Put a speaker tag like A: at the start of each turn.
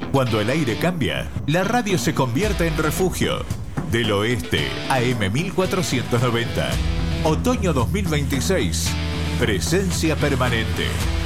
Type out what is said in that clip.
A: Cuando el aire cambia, la radio se convierte en refugio. Del Oeste, AM 1490. Otoño 2026. Presencia permanente.